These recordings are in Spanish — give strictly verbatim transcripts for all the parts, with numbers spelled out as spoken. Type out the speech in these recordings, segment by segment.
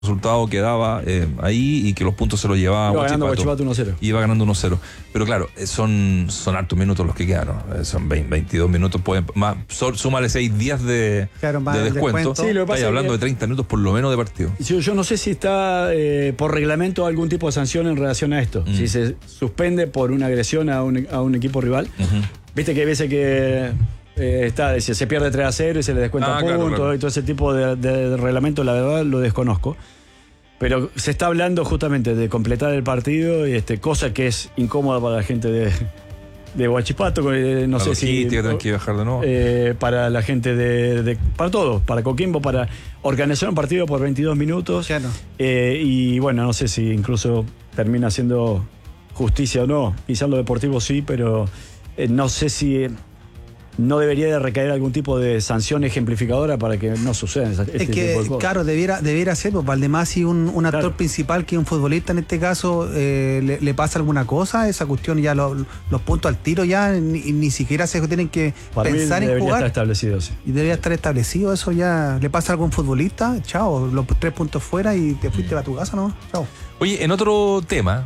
resultado quedaba eh, ahí y que los puntos se los llevaba iba ganando Huachipato. uno cero. Iba ganando uno cero. Pero claro, son, son hartos minutos los que quedan, ¿no? Son veinte, veintidós minutos. Pueden, más, súmale seis días de, claro, de descuento. descuento. Sí, lo que pasa Estás hablando es de que, treinta minutos por lo menos de partido. Yo, yo no sé si está eh, por reglamento algún tipo de sanción en relación a esto. Mm. Si se suspende por una agresión a un, a un equipo rival. Uh-huh. Viste que hay veces que eh, está, se, se pierde tres a cero y se le descuenta ah, puntos claro, claro. y todo ese tipo de, de, de reglamento, la verdad lo desconozco. Pero se está hablando justamente de completar el partido, y este, cosa que es incómoda para la gente de, de Huachipato, eh, no para sé si... Que tienen que bajar de nuevo. Eh, para la gente de, de... Para todos, para Coquimbo, para organizar un partido por veintidós minutos. Claro. Eh, y bueno, no sé si incluso termina haciendo justicia o no. Quizás lo deportivo sí, pero eh, no sé si... no debería de recaer algún tipo de sanción ejemplificadora para que no suceda este es que, tipo de cosas. Claro, debiera, debiera ser, pues Valdemasi, un, un actor claro. principal, que es un futbolista en este caso, eh, le, le pasa alguna cosa, esa cuestión ya lo, los puntos al tiro ya ni, ni siquiera se tienen que para pensar mí en debería jugar. Estar establecido, sí. Y debería estar establecido eso ya. Le pasa a algún futbolista, chao, los tres puntos fuera y te fuiste a tu casa, ¿no? Chao. Oye, en otro tema,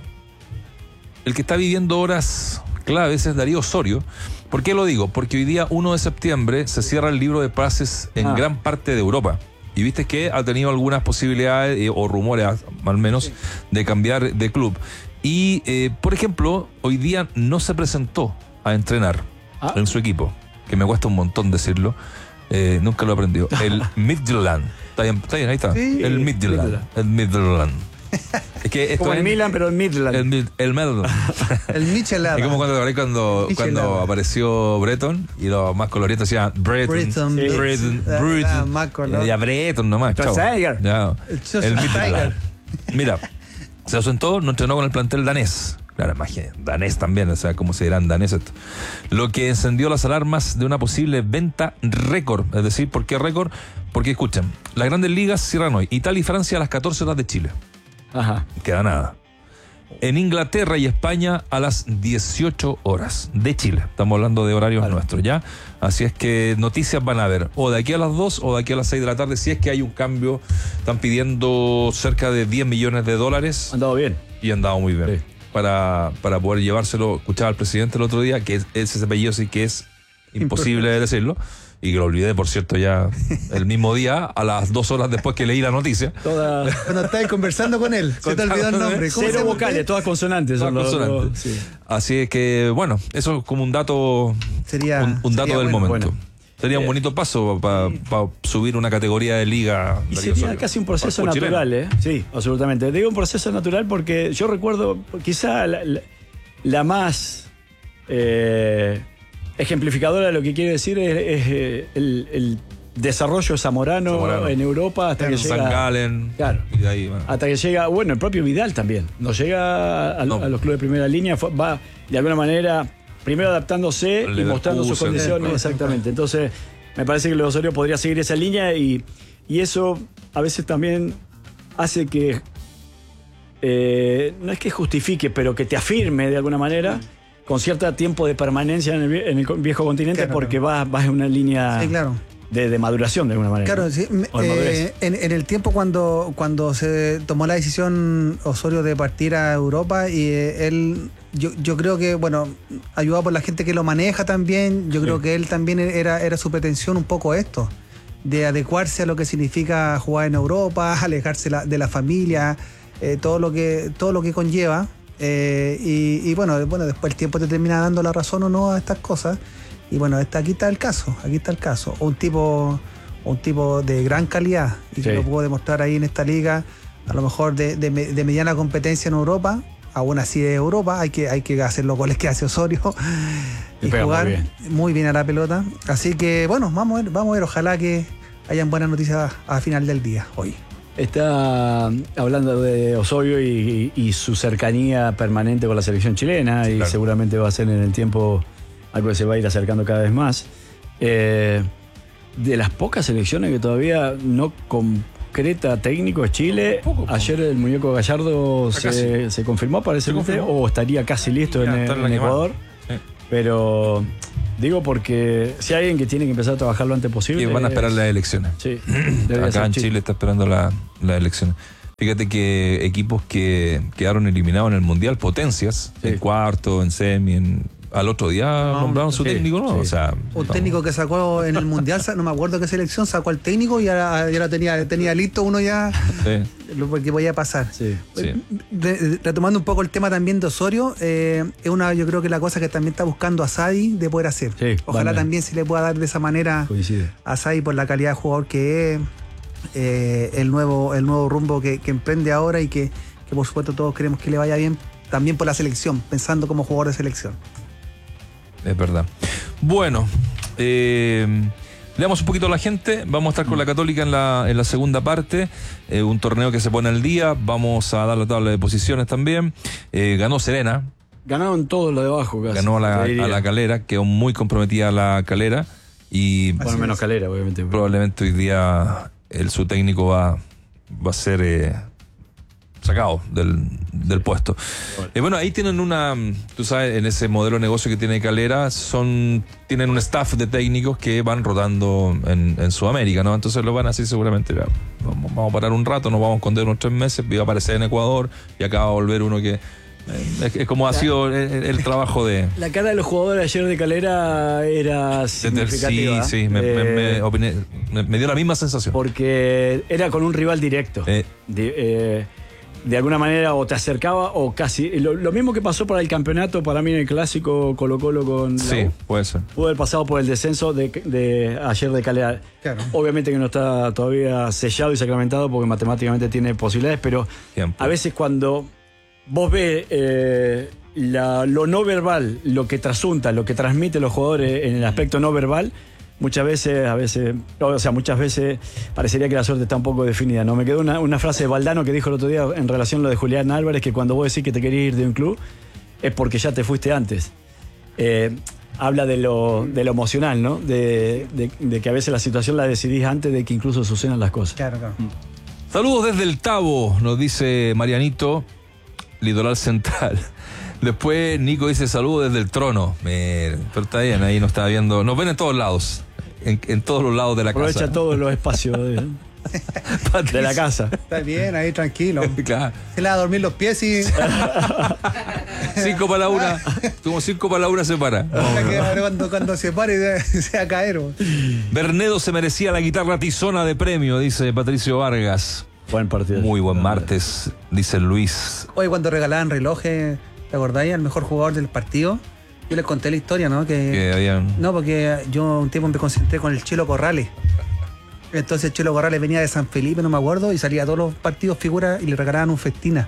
el que está viviendo horas claves es Darío Osorio. ¿Por qué lo digo? Porque hoy día, uno de septiembre, se cierra el libro de pases en ah. gran parte de Europa. Y viste que ha tenido algunas posibilidades, eh, o rumores al menos, sí. de cambiar de club. Y, eh, por ejemplo, hoy día no se presentó a entrenar ah. en su equipo, que me cuesta un montón decirlo. Eh, nunca lo he aprendido. El Midtjylland. ¿Está bien? ¿Está bien? Ahí está. Sí. El Midtjylland. El Midtjylland. Es que esto como el Milan, pero el Midland. El, el Midland. El Michelada. Es como cuando, cuando, cuando apareció Breton y los más coloridos decían Breton. Breton. Sí. Breton. Breton. Más color. Ya Breton nomás. Chao. Ya. El, el Midland. Mira, se ausentó, no entrenó con el plantel danés. Claro, imagínate, danés también, o sea, ¿cómo se dirán danés esto? Lo que encendió las alarmas de una posible venta récord. Es decir, ¿por qué récord? Porque, escuchen, las grandes ligas cierran hoy. Italia y Francia a las catorce horas de Chile. Ajá. Queda nada. En Inglaterra y España a las dieciocho horas de Chile. Estamos hablando de horarios vale. nuestros, ¿ya? Así es que noticias van a haber o de aquí a las dos o de aquí a las seis de la tarde, si es que hay un cambio. Están pidiendo cerca de diez millones de dólares. Han dado bien. Y han dado muy bien. Sí. Para, para poder llevárselo. Escuchaba al presidente el otro día, que es, ese apellido sí que es imposible de decirlo. Y que lo olvidé, por cierto, ya el mismo día, a las dos horas después que leí la noticia. Toda... Cuando estabas conversando con él, se te olvidó el nombre. ¿Cómo Cero vocales, todas consonantes. Todas son consonantes. Los, sí. Así es que, bueno, eso es como un dato, sería, un, un dato sería del bueno, momento. Bueno. Sería un bonito paso para pa subir una categoría de liga. Y sería Osorio. Casi un proceso Por natural, ¿eh? Sí, absolutamente. Digo un proceso natural porque yo recuerdo, quizá la, la, la más... Eh, ejemplificadora de lo que quiere decir es, es el, el desarrollo zamorano, zamorano en Europa hasta que llega San Galen, claro, y de ahí, bueno. hasta que llega, bueno, el propio Vidal también no llega a, no. a los clubes de primera línea, va de alguna manera primero adaptándose y mostrando sus condiciones, exactamente. Entonces me parece que el Osorio podría seguir esa línea y, y eso a veces también hace que eh, no es que justifique, pero que te afirme de alguna manera con cierto tiempo de permanencia en el, en el viejo continente, claro, porque vas, vas en una línea sí, claro. de, de maduración de alguna manera. Claro, sí. Eh, en, en el tiempo cuando, cuando se tomó la decisión Osorio de partir a Europa, y eh, él, yo, yo creo que, bueno, ayudado por la gente que lo maneja también, yo sí. creo que él también era, era su pretensión un poco esto, de adecuarse a lo que significa jugar en Europa, alejarse la, de la familia, eh, todo lo que, todo lo que conlleva. Eh, y, y bueno, bueno, después el tiempo te termina dando la razón o no a estas cosas. Y bueno, esta, aquí está el caso, aquí está el caso. Un tipo, un tipo de gran calidad y sí. que lo puedo demostrar ahí en esta liga, a lo mejor de, de, de mediana competencia en Europa. Aún así de Europa, hay que, hay que hacer los goles que hace Osorio y jugar muy bien. muy bien a la pelota. Así que bueno, vamos a ver, vamos a ver, ojalá que hayan buenas noticias a, a final del día hoy. Está hablando de Osorio y, y, y su cercanía permanente con la selección chilena, sí, y claro. seguramente va a ser en el tiempo algo que se va a ir acercando cada vez más. Eh, de las pocas selecciones que todavía no concreta técnico es Chile. Poco, poco. Ayer el muñeco Gallardo se, se confirmó, parece, o estaría casi listo en, en, en Ecuador. Sí. Pero digo porque si hay alguien que tiene que empezar a trabajar lo antes posible. Y van a esperar es... las elecciones. Sí. Acá en Chile. Chile está esperando la, las elecciones. Fíjate que equipos que quedaron eliminados en el Mundial, potencias, sí. en cuarto, en semi, en... al otro día no, nombraron su sí, técnico, ¿no? Sí. O sea, un no. técnico que sacó en el Mundial, no me acuerdo qué selección, sacó al técnico y ya, ya lo tenía, tenía listo uno ya, sí. lo que podía pasar. Sí. Sí. De, retomando un poco el tema también de Osorio, eh, es una, yo creo que la cosa que también está buscando a Sadi de poder hacer. Sí, Ojalá vale. también se le pueda dar de esa manera Coincide. a Sadi por la calidad de jugador que es, eh, el nuevo el nuevo rumbo que, que emprende ahora y que, que por supuesto todos queremos que le vaya bien, también por la selección, pensando como jugador de selección. Es verdad. Bueno, eh, le damos un poquito a la gente. Vamos a estar con la Católica en la, en la segunda parte. Eh, un torneo que se pone al día. Vamos a dar la tabla de posiciones también. Eh, ganó Serena. Ganaron todos los de abajo casi. Ganó a la, a la Calera. Quedó muy comprometida la Calera. Y bueno, menos Calera, obviamente. Probablemente hoy día el, su técnico va, va a ser... Eh, sacado del, del puesto. Bueno. Eh, bueno, ahí tienen una, tú sabes, en ese modelo de negocio que tiene Calera, son tienen un staff de técnicos que van rotando en, en Sudamérica, ¿no? Entonces lo van a hacer seguramente, ya, vamos, vamos a parar un rato, nos vamos a esconder unos tres meses, y va a aparecer en Ecuador, y acá va a volver uno que... Eh, es, es como ha sido el, el trabajo de... La cara de los jugadores ayer de Calera era significativa. Sí, sí, me, eh, me, me, opiné, me, me dio la misma sensación. Porque era con un rival directo. Eh. De, eh, de alguna manera o te acercaba o casi... Lo, lo mismo que pasó para el campeonato, para mí en el clásico Colo-Colo con... Sí, la U, puede ser. Pudo haber pasado por el descenso de, de ayer de Calera. Claro. Obviamente que no está todavía sellado y sacramentado porque matemáticamente tiene posibilidades, pero Tiempo. A veces cuando vos ves eh, la, lo no verbal, lo que trasunta, lo que transmite los jugadores en el aspecto no verbal, muchas veces, a veces, o sea, muchas veces parecería que la suerte está un poco definida, ¿no? Me quedó una, una frase de Valdano que dijo el otro día en relación a lo de Julián Álvarez, que cuando vos decís que te querés ir de un club, es porque ya te fuiste antes. Eh, habla de lo, de lo emocional, ¿no? De, de, de que a veces la situación la decidís antes de que incluso sucedan las cosas. Claro, claro. Saludos desde el Tabo, nos dice Marianito, Litoral Central. Después Nico dice saludos desde el Trono. Me, pero está bien, ahí nos está viendo. Nos ven en todos lados. En, en todos los lados de la Aprovecha casa. Aprovecha todos los espacios de, de la casa. Está bien, ahí tranquilo. Claro. Se le va a dormir los pies y... Cinco para la una. Como cinco para la una se para. No, cuando, cuando se pare se va a caer. Bernedo se merecía la guitarra tizona de premio, dice Patricio Vargas. Buen partido. Muy buen martes, dice Luis. Oye, cuando regalaban relojes, ¿te acordáis? Al mejor jugador del partido. Yo les conté la historia, ¿no? Que, que habían... No, porque yo un tiempo me concentré con el Chelo Corrales. Entonces el Chelo Corrales venía de San Felipe, no me acuerdo, y salía a todos los partidos figuras y le regalaban un festina.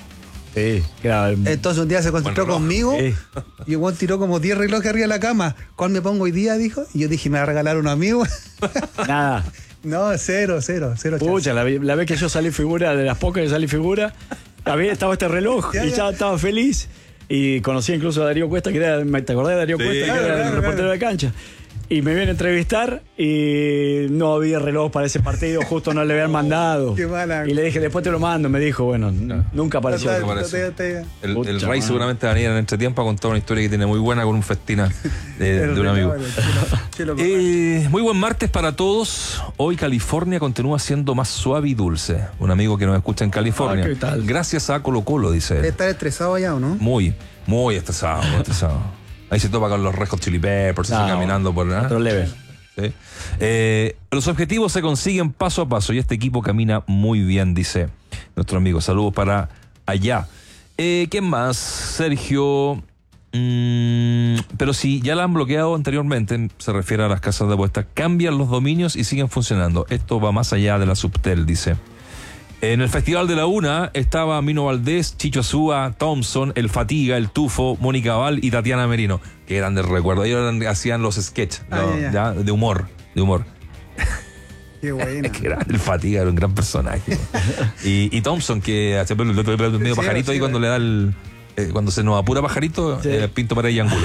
Sí, claro. Entonces un día se concentró conmigo sí. y igual tiró como diez relojes arriba de la cama. ¿Cuál me pongo hoy día? Dijo. Y yo dije, me va a regalar un amigo. Nada. No, cero, cero, cero. Pucha, la, la vez que yo salí figura, de las pocas que salí figura, había estaba este reloj ya, y ya. ya estaba feliz. Y conocí incluso a Darío Cuesta, que era, ¿te acordás de Darío sí, Cuesta? Claro, que era claro, el reportero claro. de cancha. Y me viene a entrevistar y no había reloj para ese partido, justo no le habían mandado. Qué mala. Y le dije, después te lo mando. Me dijo, bueno, no. nunca apareció. No, no no, te, te, el, el Rey seguramente va a venir en entretiempo a contar una historia que tiene muy buena con un festina de, de un amigo. Chelo, chelo, eh, muy buen martes para todos. Hoy California continúa siendo más suave y dulce. Un amigo que nos escucha en California. Ah, ¿qué tal? Gracias a Colo Colo, dice él. ¿Estás estresado ya o no? Muy, muy estresado, muy estresado. Ahí se topa con los Red Hot Chili Peppers, no, caminando por... ¿eh? Otro level. ¿Sí? Eh, los objetivos se consiguen paso a paso y este equipo camina muy bien, dice nuestro amigo. Saludos para allá. Eh, ¿Quién más? Sergio. Mm, pero si ya la han bloqueado anteriormente, se refiere a las casas de apuestas, cambian los dominios y siguen funcionando. Esto va más allá de la Subtel, dice. En el Festival de la Una estaba Mino Valdés, Chicho Azúa, Thompson, El Fatiga, El Tufo, Mónica Val y Tatiana Merino. Qué grandes recuerdos. Ellos eran, hacían los sketches ah, ¿no? ya, ya. ¿Ya? de humor. De humor. Qué bueno. Qué grande, El Fatiga era un gran personaje. y, y Thompson, que hace medio pajarito sí, ahí sí, cuando sí. le da el. Eh, cuando se nos apura pajarito, sí. eh, pinto para el ángulo.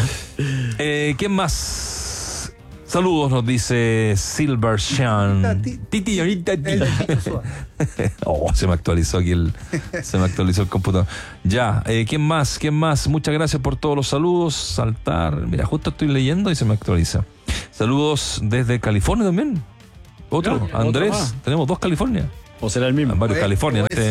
eh, ¿Quién más? Saludos, nos dice Silver Sean. Titi, ahorita. Oh, se me actualizó aquí el. Se me actualizó el computador. Ya, eh, ¿quién más? ¿Quién más? Muchas gracias por todos los saludos. Saltar. Mira, justo estoy leyendo y se me actualiza. Saludos desde California también. Otro, no, Andrés. Otro tenemos dos California. ¿O será el mismo? En varios O es- California. o Este.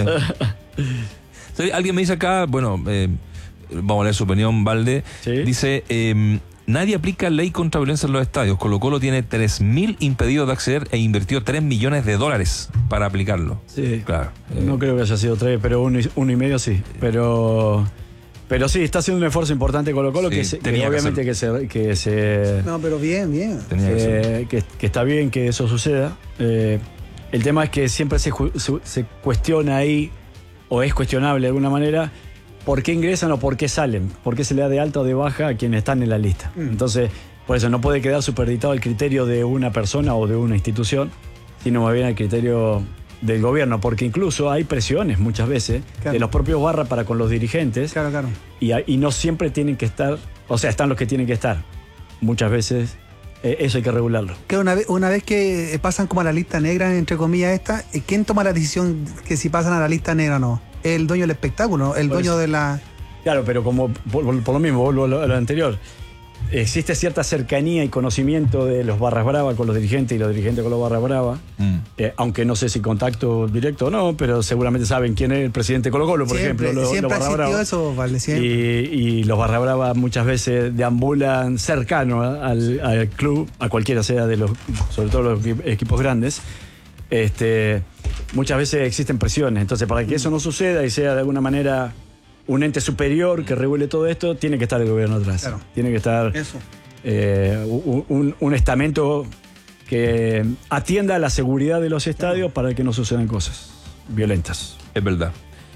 Sí, alguien me dice acá, bueno, eh, vamos a leer su opinión, Valde. Sí. Dice, eh, nadie aplica ley contra violencia en los estadios. Colo Colo tiene tres mil impedidos de acceder e invirtió tres millones de dólares para aplicarlo. Sí. Claro. eh, No creo que haya sido tres, pero uno y, uno y medio sí. Pero, pero sí, está haciendo un esfuerzo importante Colo Colo, Sí, que, se- que tenía que obviamente que se, que se No, pero bien, bien. tenía que ser. eh, que, que está bien que eso suceda. Eh, el tema es que siempre se, ju- se, se cuestiona ahí, o es cuestionable de alguna manera, por qué ingresan o por qué salen, por qué se le da de alta o de baja a quienes están en la lista. Mm. Entonces, por eso no puede quedar superditado el criterio de una persona o de una institución, sino más bien el criterio del gobierno, porque incluso hay presiones muchas veces Claro. de los propios barras para con los dirigentes, Claro, claro. y, hay- y no siempre tienen que estar, o sea, están los que tienen que estar. Muchas veces eh, eso hay que regularlo. Que una vez, una vez que eh, pasan como a la lista negra, entre comillas, esta, eh, ¿quién toma la decisión que si pasan a la lista negra o no? El dueño del espectáculo, el Por dueño eso. de la. Claro, pero como por, por- por lo mismo, vuelvo a lo, a lo anterior, existe cierta cercanía y conocimiento de los barras bravas con los dirigentes y los dirigentes con los barras bravas, mm. eh, aunque no sé si contacto directo o no, pero seguramente saben quién es el presidente Colo Colo, por siempre ejemplo, los, siempre los ha barra existido bravas. eso, vale, Y, siempre. y los barra bravas muchas veces deambulan cercano al, al club, a cualquiera sea de los, sobre todo los equi- equipos grandes. Este, muchas veces existen presiones, entonces para que eso no suceda y sea de alguna manera un ente superior que regule todo esto, tiene que estar el gobierno atrás. Claro. Tiene que estar Eso. eh, un, un- un estamento que atienda a la seguridad de los estadios para que no sucedan cosas violentas. Es verdad.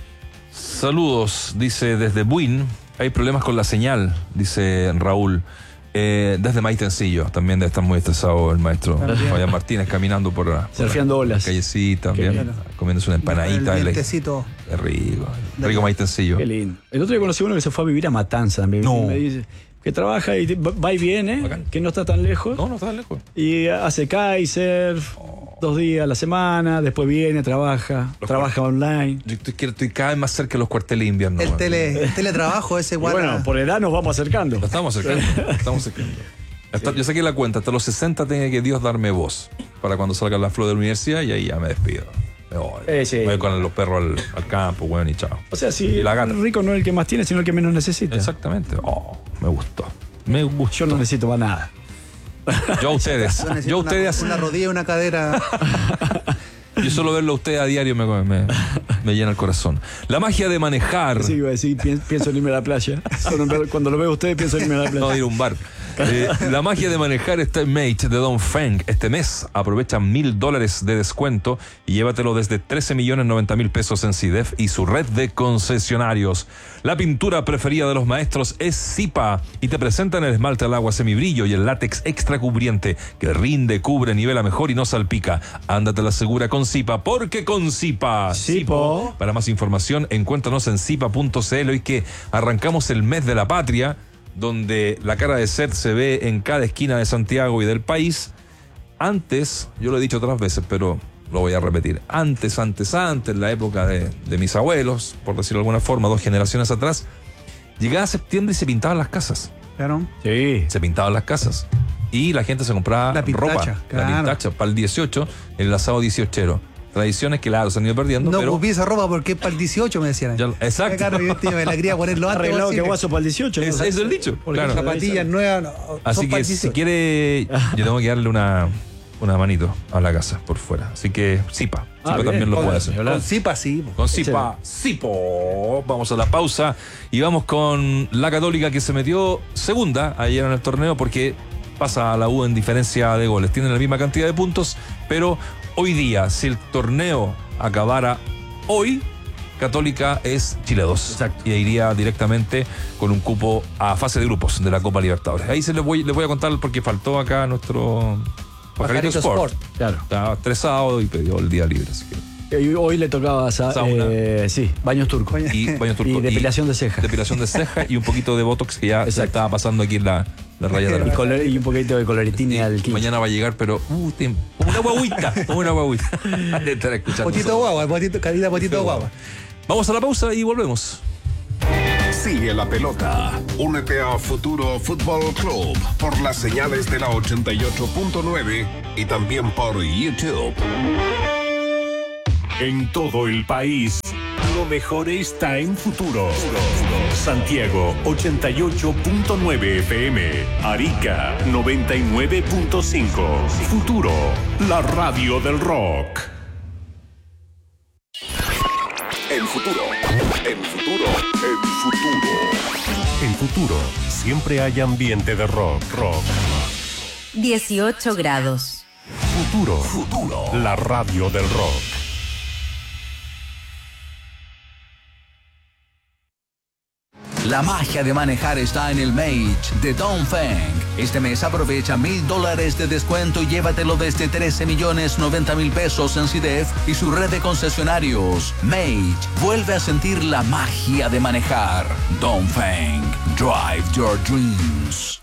Saludos, dice desde Buin. Hay problemas con la señal, dice Raúl. Eh, desde Maitencillo, también debe estar muy estresado el maestro También. Fabián Martínez caminando por, la- por Surfeando la olas. callecita, Qué también, bien. comiéndose una empanadita. El en la- vientecito. Es rico, rico Maitencillo. Qué lindo. El otro día conocí uno que se fue a vivir a Matanza. Me, No. me dice que trabaja y va y viene, Bacán. que no está tan lejos. No, no está lejos. Y hace kitesurf dos días a la semana, después viene, trabaja, Los trabaja online. Yo estoy, quiero- estoy cada vez más cerca de los cuarteles de invierno. El, man. tele, el teletrabajo ese Y igual. bueno, por edad nos vamos acercando. Lo estamos acercando. lo estamos acercando. Hasta- Yo saqué la cuenta, hasta los sesenta tiene que Dios darme voz para cuando salga la flor de la universidad y ahí ya me despido. Me voy, Eh, sí. me voy con los perros al, al campo, bueno, y chao. O sea, si Y la gata. rico no es el que más tiene, sino el que menos necesita. Exactamente. Oh, me gustó. Me gustó. Yo no necesito más nada. Yo a ustedes. Yo necesito Yo a una- ustedes. Una rodilla y una cadera. Yo solo verlo a ustedes a diario me, me, me llena el corazón. La magia de manejar. Sí, iba a decir, pien- pienso en irme a la playa. Cuando, cuando lo veo a ustedes, pienso en irme a la playa. No, ir a un bar. Eh, la magia de manejar está en Mate de Don Feng. Este mes aprovecha mil dólares de descuento y llévatelo desde trece millones noventa mil pesos en CIDEF y su red de concesionarios. La pintura preferida de los maestros es Zipa y te presentan el esmalte al agua semibrillo y el látex extra cubriente que rinde, cubre, nivela mejor y no salpica. Ándate la segura con Zipa, porque con Zipa. Zipo. Para más información, encuéntranos en zipa punto c l. Hoy que arrancamos el mes de la patria, donde la cara de Seth se ve en cada esquina de Santiago y del país. Antes, yo lo he dicho otras veces, pero lo voy a repetir. Antes, antes, antes, la época de, de mis abuelos, por decirlo de alguna forma, dos generaciones atrás, llegaba septiembre y se pintaban las casas. Claro. Sí. Se pintaban las casas. Y la gente se compraba La pintacha, ropa. claro. La pintacha. Para el dieciocho, el asado dieciochero. Tradiciones que, claro, se han ido perdiendo, No pero... ocupé esa ropa porque es para el dieciocho, me decían. Ya lo- exacto. Claro, yo tío, me la quería poner lo antes Arreglado que posible. guaso para el dieciocho. ¿no? Es- es el dicho, Porque claro. Zapatillas nuevas. no, Así son para que el si dieciocho. quiere, yo tengo que darle una, una manito a la casa por fuera. Así que Zipa, Ah, Zipa bien. también lo Con- puede hacer. con- Con Zipa, sí. Con Zipa, Zipo. Vamos a la pausa y vamos con la Católica, que se metió segunda ayer en el torneo porque pasa a la U en diferencia de goles. Tienen la misma cantidad de puntos, pero hoy día, si el torneo acabara hoy, Católica es Chile dos. Exacto. Y iría directamente con un cupo a fase de grupos de la Copa Libertadores. Ahí se les voy, les voy a contar porque faltó acá nuestro Pajarito, Pajarito Sport. Sport. Claro. Estaba estresado y pidió el día libre. Así que. Y hoy le tocaba sa- Sauna. eh, sí, baños turcos. Baño- Y baño turco. Y depilación de ceja. Depilación de ceja y un poquito de botox que ya se Exacto. estaba pasando aquí en la, la raya de Y, la color- y un poquito de coloritina Sí, al quince. mañana va a llegar, pero uh, tem- como una guaguita, como una guaguita. De estar escuchando. Potito guagua, potito, calidad potito guagua. Vamos a la pausa y volvemos. Sigue la pelota. Únete a Futuro Fútbol Club por las señales de la ochenta y ocho punto nueve y también por YouTube. En todo el país, lo mejor está en Futuro. Santiago ochenta y ocho punto nueve F M, Arica noventa y nueve punto cinco. Futuro, la radio del rock. En Futuro, en Futuro, en Futuro. En Futuro, siempre hay ambiente de rock, rock. dieciocho grados. Futuro, Futuro, la radio del rock. La magia de manejar está en el Mage de Dongfeng. Este mes aprovecha mil dólares de descuento y llévatelo desde trece millones noventa mil pesos en C D F y su red de concesionarios. Mage vuelve a sentir la magia de manejar. Dongfeng, drive your dreams.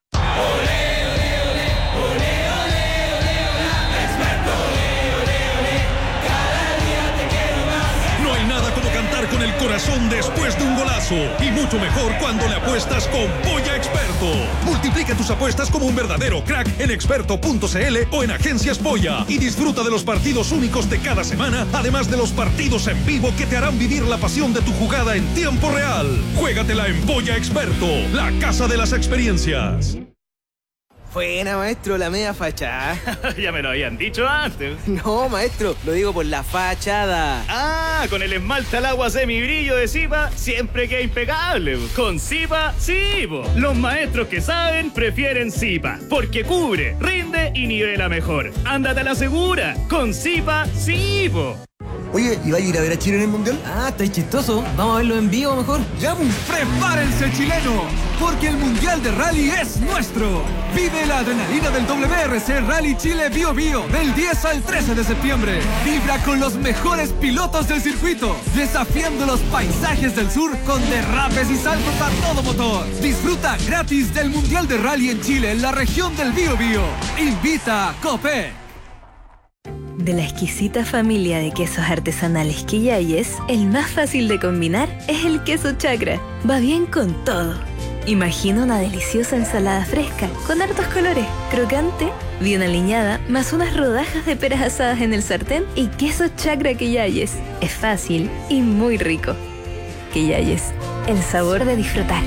Con el corazón después de un golazo y mucho mejor cuando le apuestas con Polla Experto. Multiplica tus apuestas como un verdadero crack en experto punto c l o en Agencias Polla y disfruta de los partidos únicos de cada semana, además de los partidos en vivo que te harán vivir la pasión de tu jugada en tiempo real. Juégatela en Polla Experto, la casa de las experiencias. Buena, maestro, la media fachada. Ya me lo habían dicho antes. No, maestro, lo digo por la fachada. Ah, con el esmalte al agua semibrillo de Zipa siempre queda impecable. Con Zipa, sí, po. Los maestros que saben prefieren Zipa, porque cubre, rinde y nivela mejor. Ándate a la segura. Con Zipa, sí, po. Oye, ¿y va a ir a ver a Chile en el Mundial? Ah, está chistoso. Vamos a verlo en vivo mejor. ¡Ya, pues! ¡Prepárense, chileno! Porque el Mundial de Rally es nuestro. Vive la adrenalina del W R C Rally Chile Bio Bio del diez al trece de septiembre. Vibra con los mejores pilotos del circuito, desafiando los paisajes del sur con derrapes y saltos a todo motor. Disfruta gratis del Mundial de Rally en Chile en la región del Bio Bio. Invita Copé. De la exquisita familia de quesos artesanales Quillayes, el más fácil de combinar es el queso chacra. Va bien con todo. Imagina una deliciosa ensalada fresca, con hartos colores, crocante, bien aliñada, más unas rodajas de peras asadas en el sartén y queso chacra Quillayes. Es fácil y muy rico. Quillayes, el sabor de disfrutar.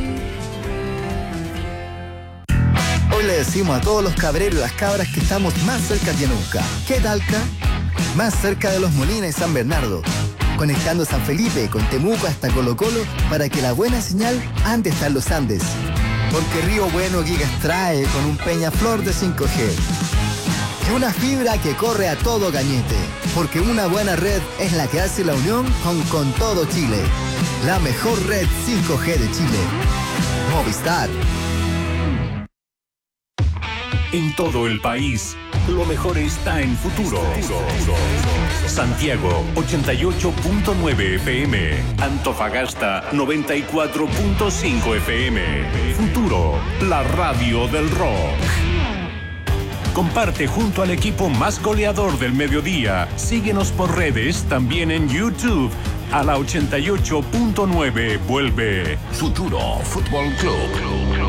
Hoy le decimos a todos los cabreros y las cabras que estamos más cerca que nunca. ¿Qué Talca? Más cerca de Los Molinos y San Bernardo. Conectando San Felipe con Temuco hasta Colo Colo para que la buena señal ande hasta en los Andes. Porque Río Bueno Gigas trae con un Peñaflor de cinco G. Y una fibra que corre a todo gañete. Porque una buena red es la que hace la unión con, con todo Chile. La mejor red cinco G de Chile. Movistar. En todo el país, lo mejor está en Futuro. Santiago ochenta y ocho punto nueve F M, Antofagasta noventa y cuatro punto cinco F M. Futuro, la radio del rock. Comparte junto al equipo más goleador del mediodía. Síguenos por redes, también en YouTube. A la ochenta y ocho punto nueve vuelve Futuro Fútbol Club.